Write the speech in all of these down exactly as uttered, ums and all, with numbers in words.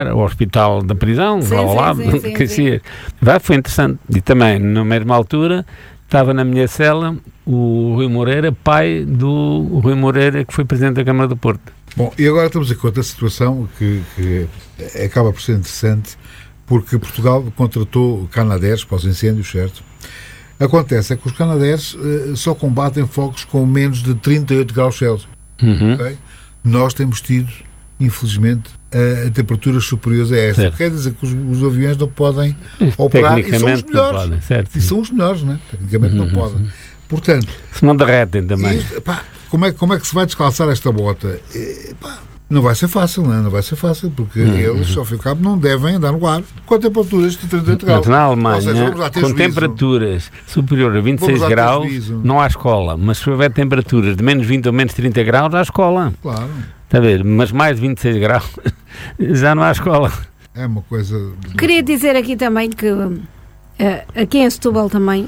o hospital da prisão, sim, lá ao sim, lado, sim, sim, sim. Vai, foi interessante. E também, na mesma altura, estava na minha cela o Rui Moreira, pai do Rui Moreira, que foi presidente da Câmara do Porto. Bom, e agora estamos aqui com outra situação que, que acaba por ser interessante, porque Portugal contratou canadeiros para os incêndios, certo? Acontece é que os canadeiros uh, só combatem fogos com menos de trinta e oito graus Celsius. Uhum. Okay? Nós temos tido, infelizmente, uh, temperaturas superiores a esta. Certo. Quer dizer que os, os aviões não podem operar e são os melhores. Podem, certo, e são os melhores, não é? Tecnicamente uhum. não podem. Portanto, se não derretem também. Isto, pá, como, é, como é que se vai descalçar esta bota? E, pá, não vai ser fácil, não é? Não vai ser fácil, porque uhum. eles, ao fim e ao cabo, não devem andar no ar com temperaturas de trinta e oito graus. Mas na Alemanha, seja, com juízo. temperaturas superiores a vinte e seis graus, não há escola. Mas se houver temperaturas de menos vinte ou menos trinta graus, há escola. Claro. Está a ver? Mas mais de vinte e seis graus, já não há escola. É uma coisa... Queria dizer aqui também que... Uh, aqui em Setúbal também,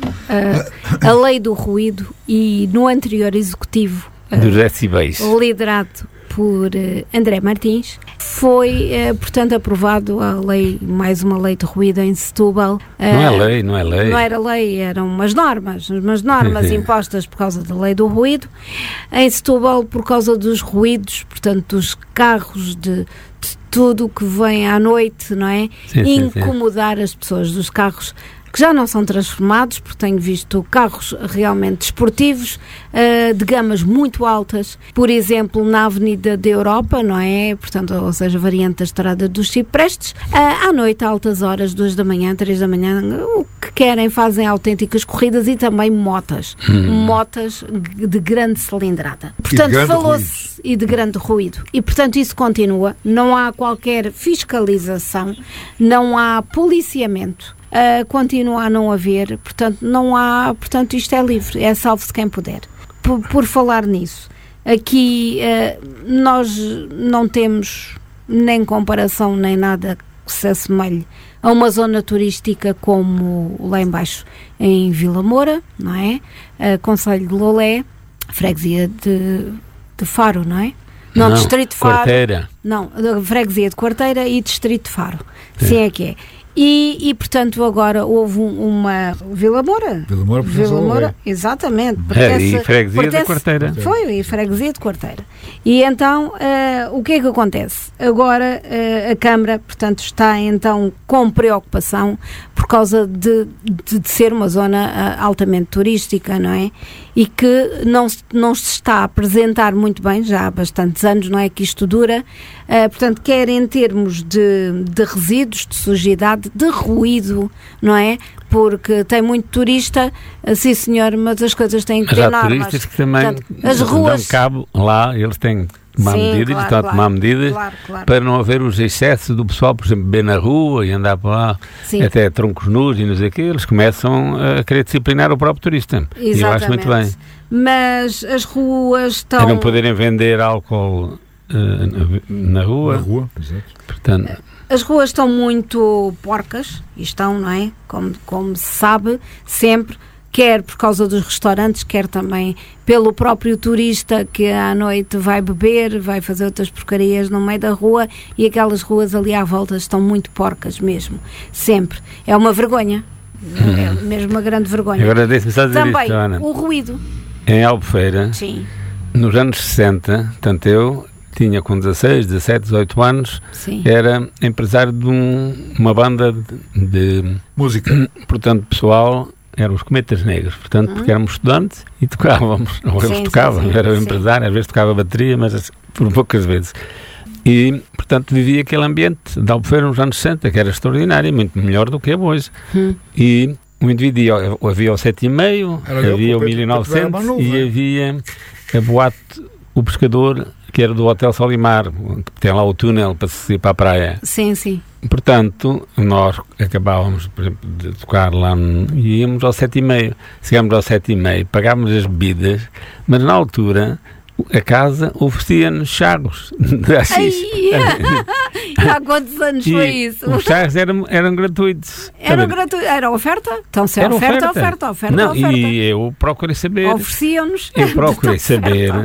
uh, a lei do ruído e no anterior executivo uh, dos decibéis, liderado por uh, André Martins, foi, uh, portanto, aprovado a lei, mais uma lei de ruído em Setúbal. Uh, não é lei, não é lei. Não era lei, eram umas normas, umas normas impostas por causa da lei do ruído. Em Setúbal, por causa dos ruídos, portanto, dos carros, de, de tudo que vem à noite, não é? Sim, sim, incomodar sim. as pessoas dos carros que já não são transformados, porque tenho visto carros realmente desportivos, uh, de gamas muito altas, por exemplo, na Avenida da Europa, não é? Portanto, ou seja, variante da Estrada dos Ciprestes, uh, à noite, a altas horas, duas da manhã, três da manhã, o que querem, fazem autênticas corridas e também motas, hum. motas de grande cilindrada. Portanto, falou-se e de grande ruído. E, portanto, isso continua, não há qualquer fiscalização, não há policiamento. Uh, continua a não haver, portanto, não há, portanto, isto é livre, é salve-se quem puder. Por, por falar nisso, aqui uh, nós não temos nem comparação, nem nada que se assemelhe a uma zona turística como lá embaixo em Vila Moura, não é? Uh, Concelho de Lolé, freguesia de, de Faro, não é? Não, não Distrito de Faro. Quarteira. Não, freguesia de Quarteira e Distrito de Faro. Sim, Sim é que é. E, e, portanto, agora houve um, uma... Vila Moura. Vila Moura, Vila Moura, exatamente. Pertence, é, e freguesia pertence, de Quarteira. Foi, e freguesia de Quarteira. E então, uh, o que é que acontece? Agora, uh, a Câmara, portanto, está então com preocupação por causa de, de, de ser uma zona uh, altamente turística, não é? E que não, não se está a apresentar muito bem, já há bastantes anos, não é que isto dura, uh, portanto, quer em termos de, de resíduos, de sujidade, de ruído, não é? Porque tem muito turista, sim senhor, mas as coisas têm que ter normas. Há turistas que também portanto, as ruas... dão cabo lá, eles têm que tomar sim, medidas, claro, estão a claro, tomar medidas claro, claro. para não haver os excessos do pessoal, por exemplo, beber na rua e andar para lá, sim. até troncos nus e não sei o quê, eles começam a querer disciplinar o próprio turista. Exatamente. E eu acho muito bem. Mas as ruas estão... A não poderem vender álcool uh, na rua. Na rua, exato. Portanto... As ruas estão muito porcas, e estão, não é? Como, como se sabe, sempre, quer por causa dos restaurantes, quer também pelo próprio turista que à noite vai beber, vai fazer outras porcarias no meio da rua, e aquelas ruas ali à volta estão muito porcas mesmo, sempre. É uma vergonha, uhum. é mesmo uma grande vergonha. Agora deixe-me só dizer também isto, Ana. O ruído. Em Albufeira, Sim. nos anos sessenta, tanto eu... tinha com dezasseis, dezassete, dezoito anos, Sim. era empresário de um, uma banda de, de música. Portanto, pessoal, eram os Cometas Negros, portanto, uhum. porque éramos estudantes e tocávamos, ou eles sim, tocavam, sim, sim, era o empresário, às vezes tocava bateria, mas por poucas vezes. E, portanto, vivia aquele ambiente de Albufeira nos anos sessenta, que era extraordinário, muito melhor do que é hoje. Uhum. E o indivíduo havia o sete e meio, havia o mil e novecentos e havia a boate O Pescador, que era do Hotel Solimar, que tem lá o túnel para se ir para a praia. Sim, sim. Portanto, nós acabávamos, por exemplo, de tocar lá e íamos ao sete e meio. Chegámos ao sete e meio, pagávamos as bebidas, mas na altura a casa oferecia-nos chagos de Assis. Há quantos anos foi isso? Os chagos eram, eram gratuitos. Eram gratuitos? Era oferta? Então se é era oferta, oferta, oferta, oferta, Não, oferta. E eu procurei saber. Ofereciam-nos. Eu procurei saber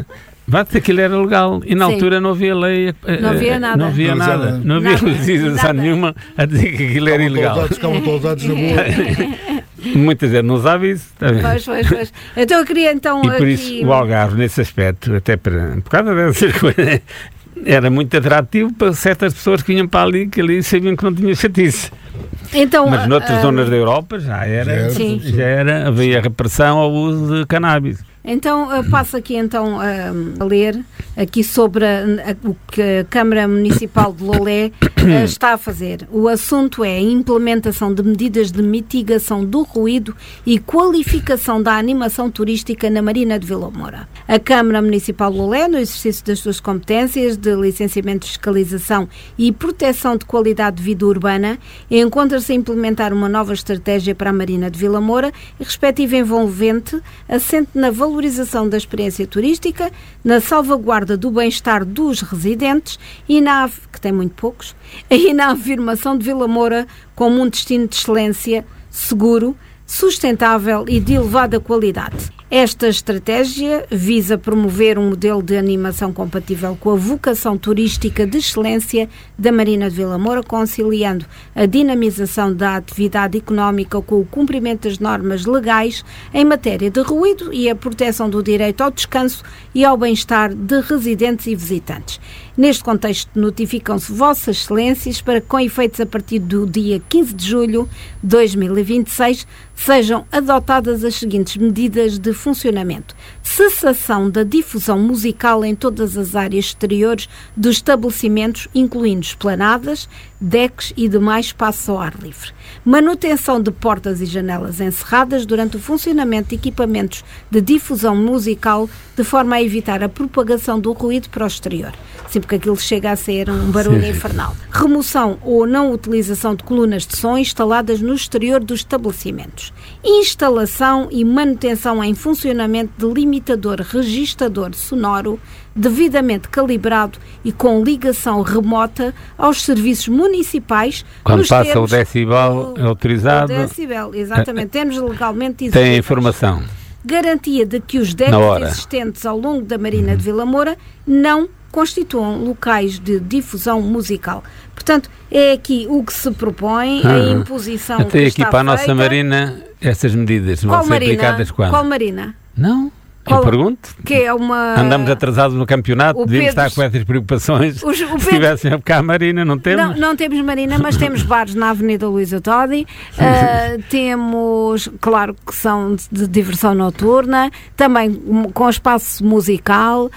Vai dizer que aquilo era legal e na Sim. altura não havia lei, Não havia nada. não havia Não nada, usava- não havia Nada. legislação Nada. nenhuma a dizer que aquilo era ilegal. Ficavam todos dados na boa. Muita gente não sabe isso, está bem? Pois, pois, pois. Então eu queria então E por aqui... isso o Algarve, nesse aspecto, até para, por causa dessas coisas, era muito atrativo para certas pessoas que vinham para ali, que ali sabiam que não tinha chatice. Então, Mas noutras ah, zonas da Europa já era, Já era, Sim. já era, havia repressão ao uso de cannabis. Então, eu passo aqui então a, a ler aqui sobre a, a, o que a Câmara Municipal de Lolé eh, está a fazer. O assunto é a implementação de medidas de mitigação do ruído e qualificação da animação turística na Marina de Vila Moura. A Câmara Municipal de Lolé, no exercício das suas competências de licenciamento, fiscalização e proteção de qualidade de vida urbana, encontra-se a implementar uma nova estratégia para a Marina de Vila Moura e respectiva envolvente, assente na valorização da experiência turística, na salvaguarda do bem-estar dos residentes e na, que tem muito poucos, e na afirmação de Vila Moura como um destino de excelência, seguro, sustentável e de elevada qualidade. Esta estratégia visa promover um modelo de animação compatível com a vocação turística de excelência da Marina de Vila Moura, conciliando a dinamização da atividade económica com o cumprimento das normas legais em matéria de ruído e a proteção do direito ao descanso e ao bem-estar de residentes e visitantes. Neste contexto, notificam-se Vossas Excelências para que, com efeitos a partir do dia quinze de julho de dois mil e vinte e seis, sejam adotadas as seguintes medidas de funcionamento: cessação da difusão musical em todas as áreas exteriores dos estabelecimentos, incluindo esplanadas, decks e demais espaços ao ar livre. Manutenção de portas e janelas encerradas durante o funcionamento de equipamentos de difusão musical, de forma a evitar a propagação do ruído para o exterior. Sim, porque aquilo chega a ser um barulho Sim. infernal. Remoção ou não utilização de colunas de som instaladas no exterior dos estabelecimentos. Instalação e manutenção em funcionamento de limitador registador sonoro devidamente calibrado e com ligação remota aos serviços municipais. Quando nos passa termos- o decibel o- autorizado, o decibel, exatamente, temos legalmente tem a exigíveis. informação. Garantia de que os Na decks hora. existentes ao longo da Marina de Vila Moura não constituam locais de difusão musical. Portanto, é aqui o que se propõe, a Ah. imposição Até que aqui está para a nossa feita. Marina, essas medidas Qual vão ser Marina? aplicadas quando? Qual Marina? Não? Qual- Eu pergunto. Que é uma... Andamos atrasados no campeonato, o devíamos Pedro- estar com essas preocupações. Os- o Se Pedro- tivessem cá a Marina, não temos? Não, não temos Marina, mas temos bares na Avenida Luísa Todi, uh, temos, claro que são de, de diversão noturna, também um, com espaço musical,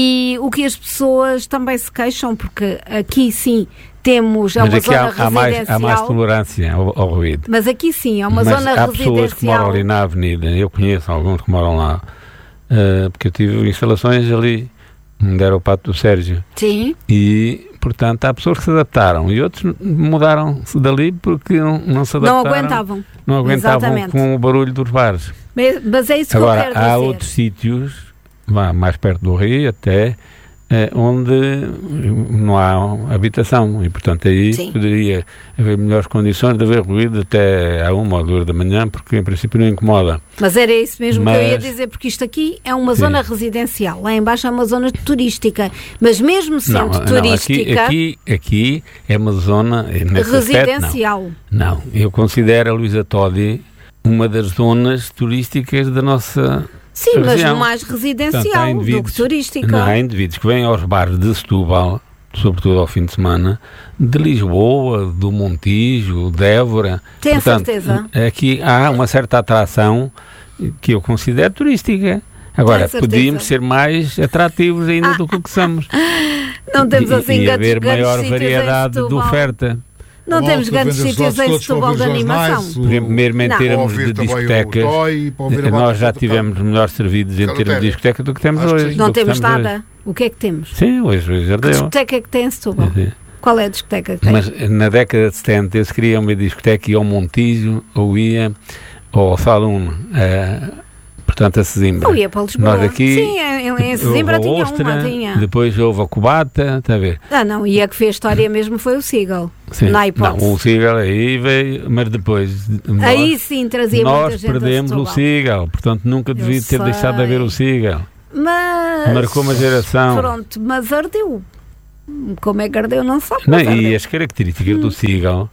e o que as pessoas também se queixam, porque aqui sim temos, é Mas uma aqui zona há, há, mais, há residencial, mais tolerância ao, ao ruído. mas aqui sim, é uma Mas zona há pessoas que moram residencial. ali na avenida, eu conheço alguns que moram lá, uh, porque eu tive instalações ali, onde era o Pato do Sérgio, Sim, e, portanto, há pessoas que se adaptaram e outros mudaram-se dali porque não, não se não adaptaram. aguentavam. Não aguentavam Exatamente. com o barulho dos bares. Mas, mas é isso que eu Agora, quero há dizer. outros sítios, vá, mais perto do Rio até, eh, onde não há habitação e, portanto, aí Sim. poderia haver melhores condições de haver ruído até à uma ou duas da manhã, porque em princípio não incomoda. Mas era isso mesmo que eu ia Mas- dizer, porque isto aqui é uma Sim. zona residencial, lá embaixo é uma zona turística, mas mesmo sendo Não, não, aqui, turística, aqui, aqui é uma zona, nesse aspecto, residencial. não. Não, eu considero a Luísa Todi uma das zonas turísticas da nossa Sim, mas região. mais Portanto, há residencial do que indivíduos- turística. Não, há indivíduos que vêm aos bares de Setúbal, sobretudo ao fim de semana, de Lisboa, do Montijo, de Évora. Tem a Portanto, certeza? Aqui há uma certa atração que eu considero turística. Agora, certeza? podíamos ser mais atrativos ainda do que o que somos. Não temos e, assim e grandes, haver grandes maior sítios em variedade de Setúbal. oferta. Não Malta temos grandes vende os sítios lados em todos para Setúbal ouvir de os animação. jornais, Mesmo mesmo em Não. termos ouvir de também o discotecas, Toy, para ouvir a nós malta já tocar. tivemos melhores servidos em Claro, termos de tem. discoteca do que temos Acho que hoje. sim. do Não que temos estamos nada. O que é que temos? hoje. Sim, hoje, hoje Que ardeu. discoteca é que tem em Setúbal? Sim. Qual é a discoteca que tem? Mas na década de setenta eu se queria uma discoteca, ia ao Montijo, ou ia ao Salum, eh, portanto a Sesimbra. Eu ia para Lisboa. Nós aqui, Sim, em, em houve Sesimbra a tinha Ostra, uma, tinha. depois houve a Cubata, está a ver? Ah, não, e a que fez história mesmo foi o Seagull. Sim. Na hipótese. Não, o Seagull aí veio, mas depois nós, Aí sim trazia muita nós gente a perdemos o Setúbal. Seagull, portanto nunca devia ter sei. deixado de haver o Seagull. mas... Marcou uma geração. Pronto, mas ardeu. Como é que ardeu, não sabe. Não, e as características hum. do Seagull,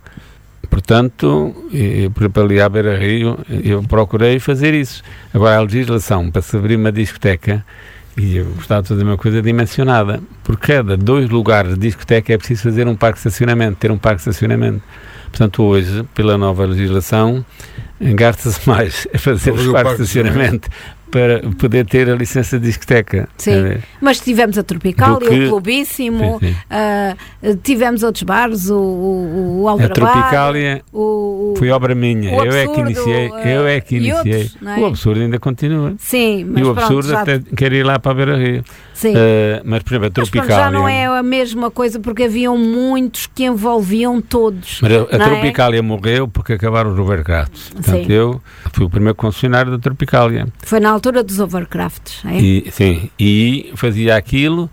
portanto, eu, por exemplo, ali à Beira Rio, eu procurei fazer isso. Agora, a legislação para se abrir uma discoteca, e eu gostava de fazer uma coisa dimensionada, por cada dois lugares de discoteca é preciso fazer um parque de estacionamento, ter um parque de estacionamento. Portanto, hoje, pela nova legislação, gasta-se mais a fazer os parques de estacionamento para poder ter a licença de discoteca. Sim, é. Mas tivemos a Tropicália, que... o Clubíssimo, sim, sim. Uh, tivemos outros bares, o, o, o Aldrabar. A Tropicália o, o, foi obra minha, eu absurdo, é que iniciei. Uh, eu é que iniciei. Outros, é? O absurdo ainda continua. Sim, mas e o pronto, absurdo já... até quer ir lá para a Beira Rio. Sim. Uh, mas, por exemplo, a Tropicália... Mas, pronto, já não é a mesma coisa, porque haviam muitos que envolviam todos. Mas a, a Tropicália é? morreu porque acabaram os overcrafts. Portanto, sim. eu fui o primeiro concessionário da Tropicália. Foi na altura dos overcrafts, é? E, sim, e fazia aquilo,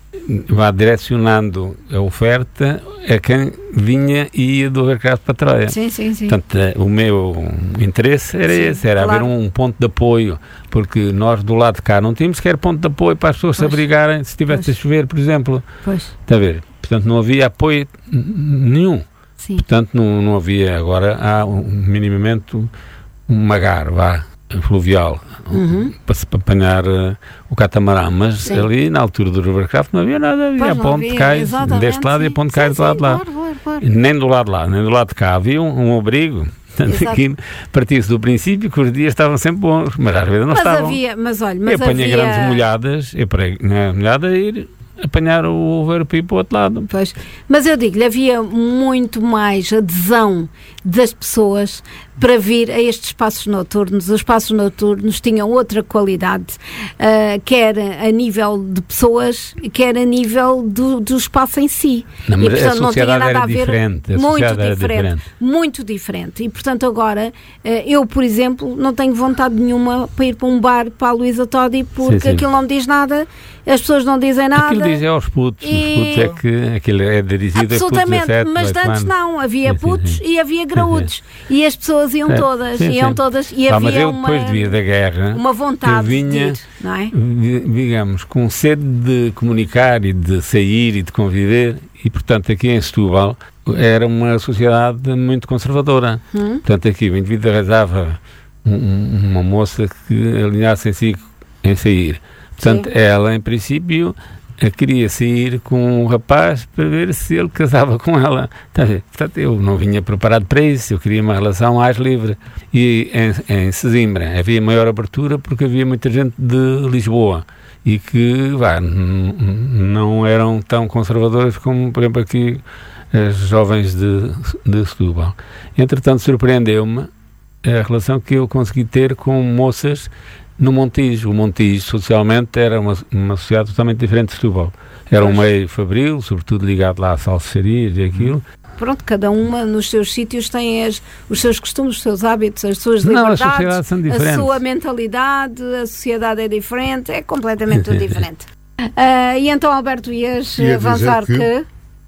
vá direcionando a oferta a quem vinha e ia do overcraft para Troia. Sim, sim, sim. Portanto, o meu interesse era sim, esse, era claro. haver um ponto de apoio, porque nós do lado de cá não tínhamos sequer ponto de apoio para as pessoas pois. se abrigarem se estivesse a chover, por exemplo. Pois. Está a ver? Portanto, não havia apoio nenhum. Sim. Portanto, não, não havia, agora há um, minimamente um magar, vá, fluvial, uhum. para se apanhar uh, o catamarã, mas sim. ali na altura do Rivercraft não havia nada, havia a ponte de cais deste lado sim. e a ponte de cais do lado de lá. Claro, claro, claro. Nem do lado de lá, nem do lado de cá, havia um, um abrigo. Portanto, aqui partia-se do princípio que os dias estavam sempre bons, mas às vezes não mas estavam. Havia, mas olha, mas eu apanhei havia... grandes molhadas, eu parei na molhada a ir apanhar o over para ir para o outro lado. Pois, mas eu digo-lhe, havia muito mais adesão das pessoas para vir a estes espaços noturnos. Os espaços noturnos tinham outra qualidade, uh, quer a nível de pessoas, quer a nível do, do espaço em si. Não, mas e, portanto, a sociedade não tinha nada era a ver, diferente. A muito diferente, diferente, muito diferente. E, portanto, agora, uh, eu, por exemplo, não tenho vontade nenhuma para ir para um bar para a Luísa Todi, porque sim, sim. aquilo não me diz nada, as pessoas não dizem nada. Aquilo diz é aos putos, e... os putos é que aquilo é dirigido a putos absolutamente, a sete, mas antes quando... não, havia sim, putos sim, sim. e havia graúdos, sim, sim. e as pessoas iam é, todas, sim, iam sim. todas, e ah, havia mas eu uma, depois de vir da guerra, uma vontade vinha, de ir, não é? digamos, com sede de comunicar e de sair e de conviver, e portanto aqui em Setúbal era uma sociedade muito conservadora. Hum? Portanto aqui o indivíduo arrasava um, uma moça que alinhasse em si em sair. Portanto, sim. ela, em princípio, queria sair com um rapaz para ver se ele casava com ela. Portanto, eu não vinha preparado para isso, eu queria uma relação mais livre. E em, em Sesimbra havia maior abertura porque havia muita gente de Lisboa e que vá, n- não eram tão conservadores como, por exemplo, aqui as jovens de, de Setúbal. Entretanto, surpreendeu-me a relação que eu consegui ter com moças no Montijo. O Montijo, socialmente, era uma, uma sociedade totalmente diferente de Setúbal. Era um meio fabril, sobretudo ligado lá à salsicharias e aquilo. Pronto, cada uma nos seus sítios tem as, os seus costumes, os seus hábitos, as suas Não, liberdades, as sociedades são diferentes. A sua mentalidade, a sociedade é diferente, é completamente diferente. Uh, e então, Alberto, ias Ia avançar que... que...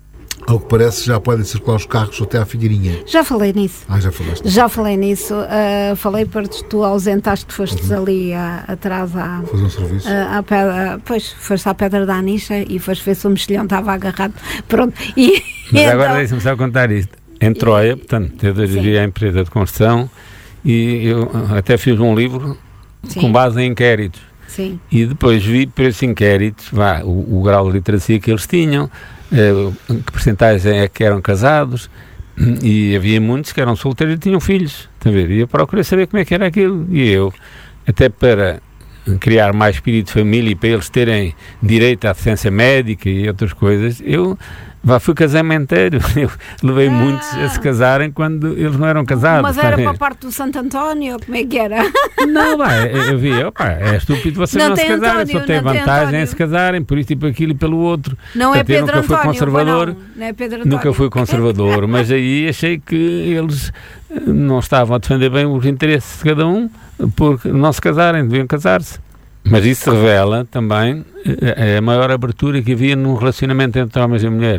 Ao que parece, já podem circular os carros até à Figueirinha. Já falei nisso. Ah, já falaste. Já falei nisso. Uh, falei para tu ausentaste, fostes uhum. ali a, atrás à... Fazer um serviço. Uh, à pedra, pois, foste à Pedra da Anicha e foste ver se o mexilhão estava agarrado. Pronto. E, Mas então... agora deixa-me só contar isto. Em Troia, portanto, eu dirigia a empresa de construção e eu até fiz um livro Sim. com base em inquéritos. Sim. E depois vi por esses inquéritos vá, o, o grau de literacia que eles tinham, eh, que percentagem é que eram casados, e havia muitos que eram solteiros e tinham filhos, está a ver? E eu procurei saber como é que era aquilo, e eu, até para criar mais espírito de família e para eles terem direito à assistência médica e outras coisas, eu vá, fui casamenteiro, eu levei ah. muitos a se casarem quando eles não eram casados. Mas era para a parte do Santo António, como é que era? Não, pá, eu vi, opa, é estúpido vocês não, não se casarem, António, só tem vantagem em se casarem, por isso e por aquilo e pelo outro. Não Portanto, é Pedro António, nunca fui conservador, não, não é Pedro António. Nunca fui conservador, mas aí achei que eles não estavam a defender bem os interesses de cada um, porque não se casarem, deviam casar-se. Mas isso revela também a maior abertura que havia num relacionamento entre homens e mulheres.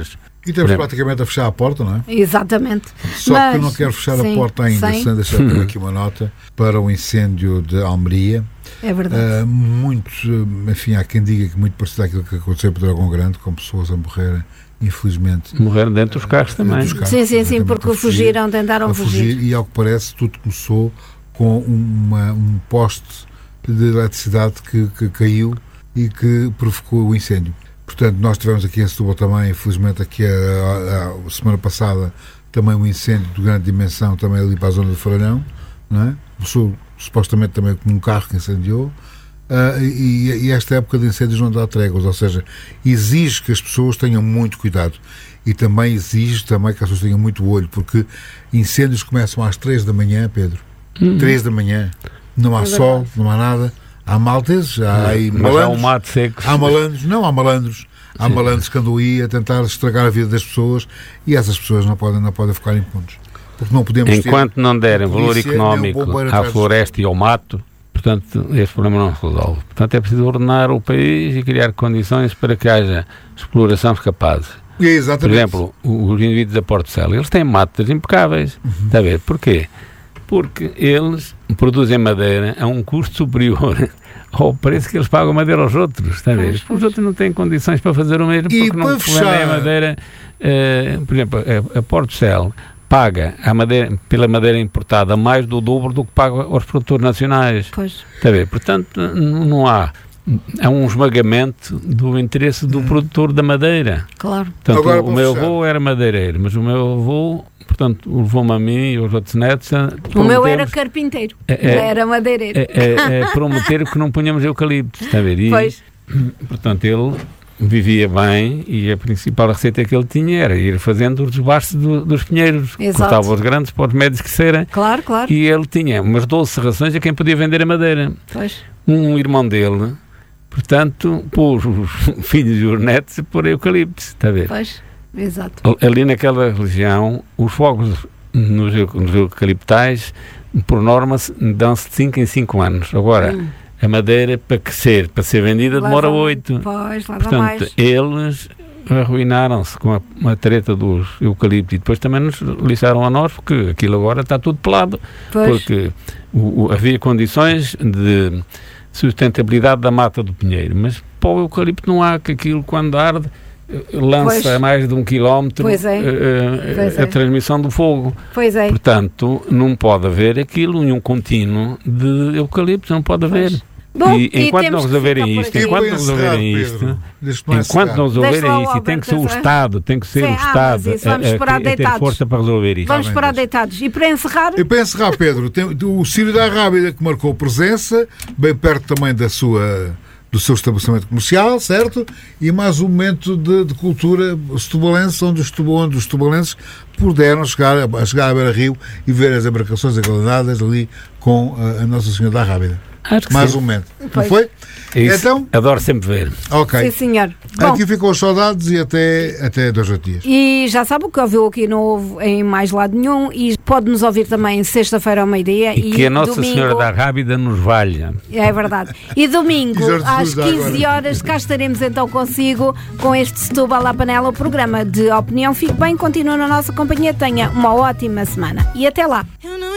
E temos praticamente a fechar a porta, não é? Exatamente. Só Mas, que eu não quero fechar sim, a porta ainda, sim. sem deixar ter aqui uma nota para o incêndio de Almeria. É verdade. Uh, muito, enfim, há quem diga que muito parecido àquilo que aconteceu para Dragão Grande, com pessoas a morrerem, infelizmente. Morreram dentro dos carros também. Dos carros, sim, sim, sim, porque fugir, fugiram, tentaram fugir. fugir. E ao que parece, tudo começou com uma, um poste de eletricidade que, que caiu e que provocou o incêndio. Portanto, nós tivemos aqui em Setúbal também, infelizmente, aqui a, a, a semana passada, também um incêndio de grande dimensão, também ali para a zona do Faralhão, não é? Começou, supostamente também com um carro que incendiou, uh, e, e esta época de incêndios não dá tréguas, ou seja, exige que as pessoas tenham muito cuidado e também exige também que as pessoas tenham muito olho, porque incêndios começam às três da manhã, Pedro, Uhum. três da manhã, não há É sol, verdade. não há nada, há malteses, há aí Mas há malandros, um mato seco. há malandros, não há malandros, há Sim. malandros que andam aí a tentar estragar a vida das pessoas e essas pessoas não podem, não podem ficar impunes. Porque não podemos Enquanto ter não derem a valor polícia, nem o económico bombeiro à atrás dos- floresta e ao mato, portanto, este problema não se resolve. Portanto, é preciso ordenar o país e criar condições para que haja exploração capaz. E é exatamente. Por exemplo, os indivíduos da Portocelo, eles têm matas impecáveis. Uhum. Está a ver? Porquê? Porque eles produzem madeira a um custo superior ao preço que eles pagam madeira aos outros. Está a ver? Os outros não têm condições para fazer o mesmo, E porque não para vendem a fechar- madeira. eh, por exemplo, a, a Portocelo paga a madeira, pela madeira importada mais do dobro do que paga aos produtores nacionais. Pois. Está a ver? Portanto, n- não há. Há um esmagamento do interesse do produtor da madeira. Claro. Portanto, Agora, o para meu fechar. avô era madeireiro, mas o meu avô, portanto, levou-me a mim e aos outros netos a O meu era prometermos- carpinteiro. É, é. Ele era madeireiro. a- a- a prometer que não punhamos eucaliptos, está a ver? E, Pois. portanto, ele vivia bem e a principal receita que ele tinha era ir fazendo os desbastes do- dos pinheiros. Exato. Cortava os grandes para os médios crescerem. Claro, claro. E ele tinha umas doze serrações a quem podia vender a madeira. Pois. Um irmão dele, portanto, pôs os filhos e os netos a pôr eucaliptos, está a ver? Pois. Exato. Ali naquela região, os fogos nos, eu- nos eucaliptais, por norma, se- dão-se de cinco em cinco anos. Agora, Hum. a madeira, para crescer, para ser vendida, Leva- demora oito. Pois, leva Portanto, mais. eles arruinaram-se com a, a treta dos eucaliptos e depois também nos lixaram a nós, porque aquilo agora está tudo pelado. Pois. Porque o, o- havia condições de sustentabilidade da mata do pinheiro, mas para o eucalipto não há, que aquilo quando arde eh, lança Pois. a mais de um quilómetro Pois é. eh, eh, Pois a é. transmissão do fogo. Pois é. Portanto, não pode haver aquilo em um contínuo de eucalipto, não pode haver. Pois. Bom, e enquanto temos não que resolverem ficar por isto, aqui. enquanto Bem não encerrado, resolverem Pedro. isto, Deixa-me lá enquanto não encerrar. resolverem Deixa lá o isto, e tem que ser o Alberto Estado, tem que ser Sim, o ah, mas Estado isso vamos a, a, esperar a ter deitados. força para resolver isto. Vamos bem, esperar deixa. deitados. E para encerrar, E para encerrar, Pedro, tem, o Círio da Rábida que marcou presença, bem perto também da sua, do seu estabelecimento comercial, certo? E mais um momento de, de cultura setubalense, onde os, tubo- onde os tubalenses puderam chegar a, a chegar à Beira Rio e ver as embarcações acaladadas ali com a, a Nossa Senhora da Rábida. Acho que Mais sim. um momento. Não Pois. foi? Isso, Então, adoro sempre ver. ok. sim senhor. Bom, Aqui ficam as saudades e até, até dois outros dias. e já sabe o que ouviu aqui não houve em mais lado nenhum e pode nos ouvir também sexta-feira ao meio-dia E, e, que a Nossa domingo, Senhora da Rábida nos valha. É verdade. E domingo, E Jorge às Jesus dá quinze agora. horas, cá estaremos então consigo com este Setúbal à Panela, o programa de opinião. Fique bem, continue na nossa companhia, tenha uma ótima semana e até lá. You know